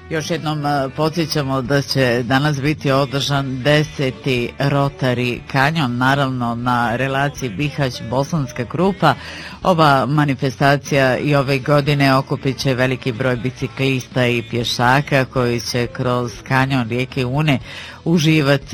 Još jednom podsjećamo da će danas biti održan 10. Rotary kanjon, naravno na relaciji Bihać-Bosanska Krupa. Ova manifestacija i ove godine okupit će veliki broj biciklista i pješaka koji će kroz kanjon rijeke Une uživati